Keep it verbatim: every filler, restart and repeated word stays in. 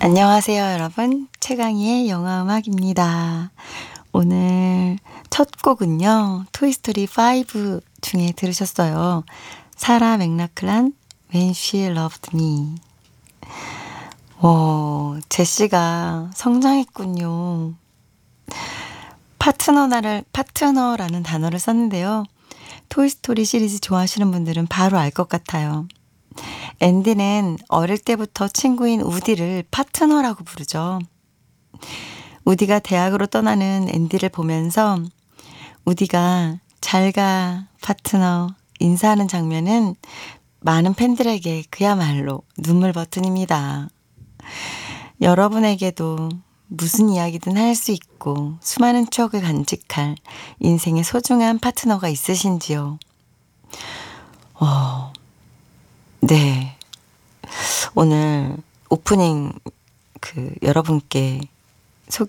안녕하세요, 여러분. 최강희의 영화음악입니다. 오늘 첫 곡은요, 토이스토리 파이브 중에 들으셨어요. 사라 맥락클란 When She Loved Me. 오, 제시가 성장했군요. 파트너를, 파트너라는 단어를 썼는데요. 토이스토리 시리즈 좋아하시는 분들은 바로 알 것 같아요. 앤디는 어릴 때부터 친구인 우디를 파트너라고 부르죠. 우디가 대학으로 떠나는 앤디를 보면서 우디가 잘가 파트너 인사하는 장면은 많은 팬들에게 그야말로 눈물 버튼입니다. 여러분에게도 무슨 이야기든 할 수 있고 수많은 추억을 간직할 인생의 소중한 파트너가 있으신지요? 어, 네. 오늘 오프닝 그 여러분께